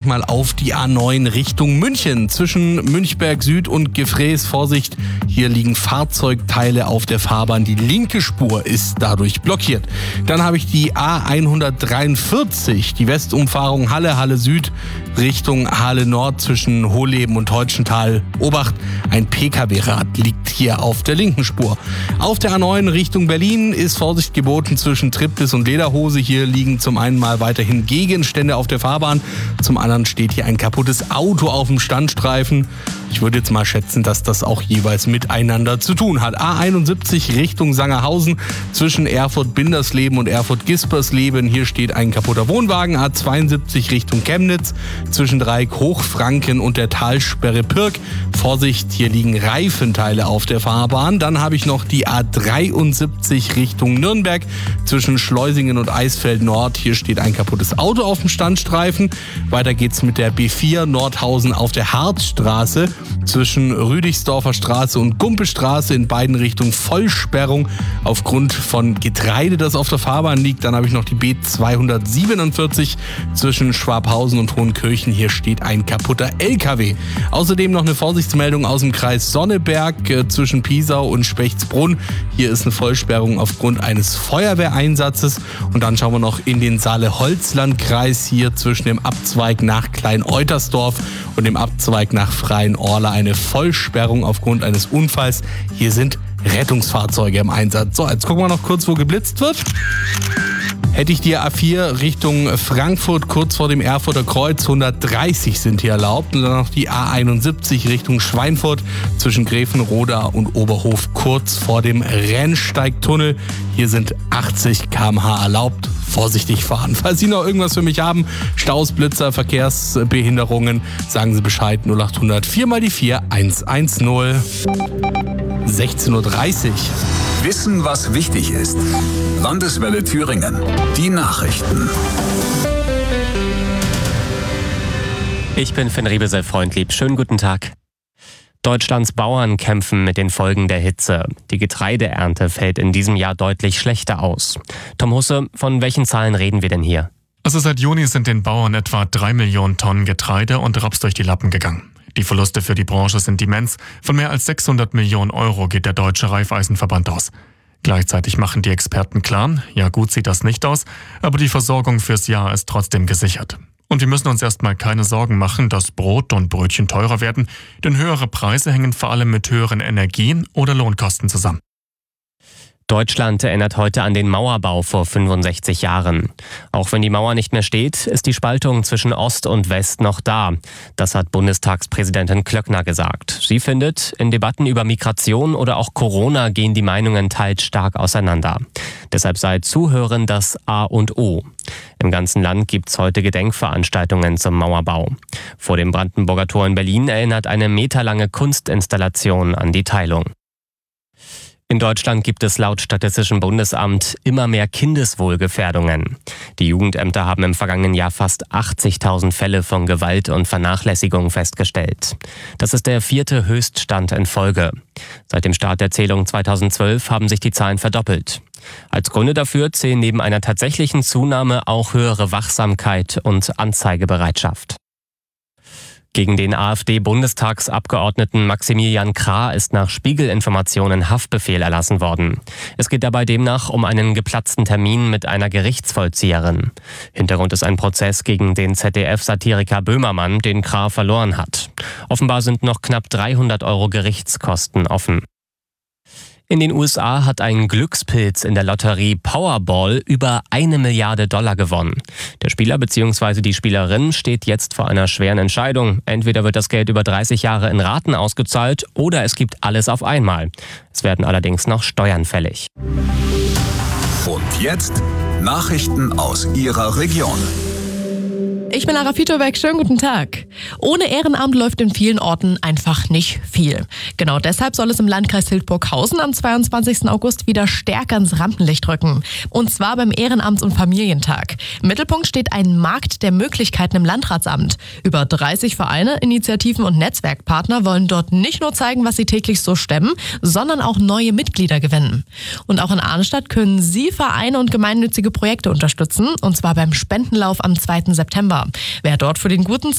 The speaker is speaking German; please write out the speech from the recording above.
mal auf die A9 Richtung München. Zwischen Münchberg Süd und Gefräß, Vorsicht, hier liegen Fahrzeugteile auf der Fahrbahn. Die linke Spur ist dadurch blockiert. Dann habe ich die A143, die Westumfahrung Halle Süd Richtung Halle Nord zwischen Hohleben und Teutschenthal. Obacht, ein Pkw-Rad liegt hier auf der linken Spur. Auf der A9 Richtung Berlin ist Vorsicht geboten zwischen Triptis und Lederhose. Hier liegen zum einen mal weiterhin Gegenstände auf der Fahrbahn, zum anderen steht hier ein kaputtes Auto auf dem Standstreifen. Ich würde jetzt mal schätzen, dass das auch jeweils miteinander zu tun hat. A71 Richtung Sangerhausen zwischen Erfurt-Bindersleben und Erfurt-Gispersleben. Hier steht ein kaputter Wohnwagen. A72 Richtung Chemnitz zwischen Dreieck Hochfranken und der Talsperre Pirk. Vorsicht, hier liegen Reifenteile auf der Fahrbahn. Dann habe ich noch die A73 Richtung Nürnberg zwischen Schleusingen und Eisfeld Nord. Hier steht ein kaputtes Auto auf dem Standstreifen. Weiter geht's mit der B4 Nordhausen auf der Harzstraße zwischen Rüdigsdorfer Straße und Gumpelstraße, in beiden Richtungen Vollsperrung aufgrund von Getreide, das auf der Fahrbahn liegt. Dann habe ich noch die B247 zwischen Schwabhausen und Hohenkirchen. Hier steht ein kaputter LKW. Außerdem noch eine Vorsichtsmeldung aus dem Kreis Sonneberg zwischen Piesau und Spechtsbrunn. Hier ist eine Vollsperrung aufgrund eines Feuerwehreinsatzes. Und dann schauen wir noch in den Saale-Holzland-Kreis, hier zwischen dem Abzweig nach Klein-Eutersdorf und dem Abzweig nach Freienorla eine Vollsperrung aufgrund eines Unfalls. Hier sind Rettungsfahrzeuge im Einsatz. So, jetzt gucken wir noch kurz, wo geblitzt wird. Hätte ich die A4 Richtung Frankfurt kurz vor dem Erfurter Kreuz, 130 sind hier erlaubt. Und dann noch die A71 Richtung Schweinfurt zwischen Gräfenroda und Oberhof kurz vor dem Rennsteigtunnel. Hier sind 80 km/h erlaubt. Vorsichtig fahren. Falls Sie noch irgendwas für mich haben, Staus, Blitzer, Verkehrsbehinderungen, sagen Sie Bescheid. 0800 4 mal die 4 110. 16:30 Uhr. Wissen, was wichtig ist. Landeswelle Thüringen. Die Nachrichten. Ich bin Finn Riebesel-Freundlieb. Schönen guten Tag. Deutschlands Bauern kämpfen mit den Folgen der Hitze. Die Getreideernte fällt in diesem Jahr deutlich schlechter aus. Tom Husse, von welchen Zahlen reden wir denn hier? Also seit Juni sind den Bauern etwa 3 Millionen Tonnen Getreide und Raps durch die Lappen gegangen. Die Verluste für die Branche sind immens. Von mehr als 600 Millionen Euro geht der Deutsche Raiffeisenverband aus. Gleichzeitig machen die Experten klar, ja gut sieht das nicht aus, aber die Versorgung fürs Jahr ist trotzdem gesichert. Und wir müssen uns erstmal keine Sorgen machen, dass Brot und Brötchen teurer werden, denn höhere Preise hängen vor allem mit höheren Energie- oder Lohnkosten zusammen. Deutschland erinnert heute an den Mauerbau vor 65 Jahren. Auch wenn die Mauer nicht mehr steht, ist die Spaltung zwischen Ost und West noch da. Das hat Bundestagspräsidentin Klöckner gesagt. Sie findet, in Debatten über Migration oder auch Corona gehen die Meinungen teils stark auseinander. Deshalb sei Zuhören das A und O. Im ganzen Land gibt's heute Gedenkveranstaltungen zum Mauerbau. Vor dem Brandenburger Tor in Berlin erinnert eine meterlange Kunstinstallation an die Teilung. In Deutschland gibt es laut Statistischem Bundesamt immer mehr Kindeswohlgefährdungen. Die Jugendämter haben im vergangenen Jahr fast 80.000 Fälle von Gewalt und Vernachlässigung festgestellt. Das ist der 4. Höchststand in Folge. Seit dem Start der Zählung 2012 haben sich die Zahlen verdoppelt. Als Gründe dafür zählen neben einer tatsächlichen Zunahme auch höhere Wachsamkeit und Anzeigebereitschaft. Gegen den AfD-Bundestagsabgeordneten Maximilian Krah ist nach Spiegel-Informationen Haftbefehl erlassen worden. Es geht dabei demnach um einen geplatzten Termin mit einer Gerichtsvollzieherin. Hintergrund ist ein Prozess gegen den ZDF-Satiriker Böhmermann, den Krah verloren hat. Offenbar sind noch knapp 300 € Gerichtskosten offen. In den USA hat ein Glückspilz in der Lotterie Powerball über $1 Milliarde gewonnen. Der Spieler bzw. die Spielerin steht jetzt vor einer schweren Entscheidung. Entweder wird das Geld über 30 Jahre in Raten ausgezahlt oder es gibt alles auf einmal. Es werden allerdings noch Steuern fällig. Und jetzt Nachrichten aus Ihrer Region. Ich bin Lara Fitobeck, schönen guten Tag. Ohne Ehrenamt läuft in vielen Orten einfach nicht viel. Genau deshalb soll es im Landkreis Hildburghausen am 22. August wieder stärker ins Rampenlicht rücken. Und zwar beim Ehrenamts- und Familientag. Im Mittelpunkt steht ein Markt der Möglichkeiten im Landratsamt. Über 30 Vereine, Initiativen und Netzwerkpartner wollen dort nicht nur zeigen, was sie täglich so stemmen, sondern auch neue Mitglieder gewinnen. Und auch in Arnstadt können Sie Vereine und gemeinnützige Projekte unterstützen, und zwar beim Spendenlauf am 2. September. Wer dort für den guten